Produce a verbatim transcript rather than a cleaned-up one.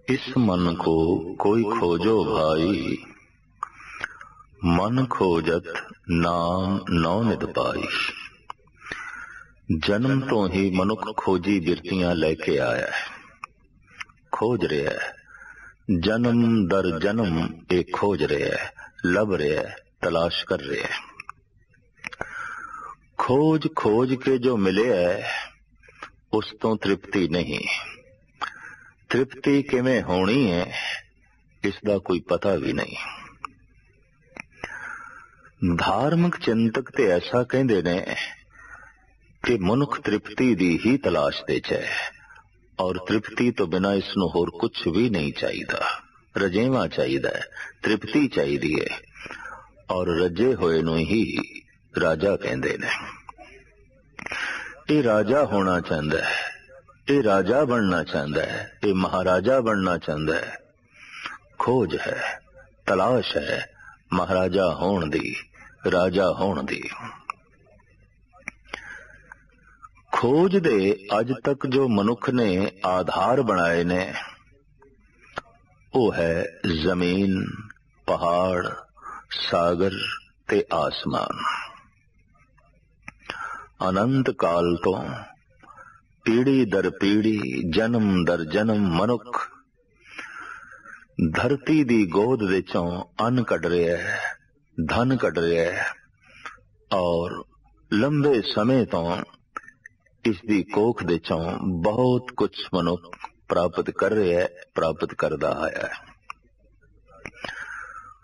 इस मन को कोई खोजो भाई, मन खोजत नाम नौ निध पाई। जन्म तो ही मनुख खोजी बिरतियां लेके आया है, खोज रहा है, जन्म दर जन्म एक खोज रहा है, लब रहा है, तलाश कर रहा है। खोज खोज के जो मिले है उस तो तृप्ति नहीं, तृप्ति किवें होनी है इसका कोई पता भी नहीं। धार्मिक चिंतक ते ऐसा कहते ने कि मनुख तृप्ति दी ही तलाश दे च है और तृप्ति तो बिना इसनों होर कुछ भी नहीं चाहिए। रजेवा चाहिए, तृप्ति चाहिए और रजे होए नूं ही राजा कहते ने। ये राजा होना चाहता है, ये राजा बनना चाहता है, ये महाराजा बनना चाहता है। खोज है, तलाश है महाराजा होण दी, राजा होण दी। खोज दे अज तक जो मनुख ने आधार बनाए ने वो है जमीन, पहाड़, सागर ते आसमान। अनंत काल तो पीढ़ी दर पीढ़ी, जन्म दर जन्म मनुख धरती दी गोद विचों अन्न कढ रहा है, धन कढ रहा है और लंबे समय तो इसकी कोख विचों बहुत कुछ मनुख प्राप्त कर रहा है, प्राप्त करदा आया है।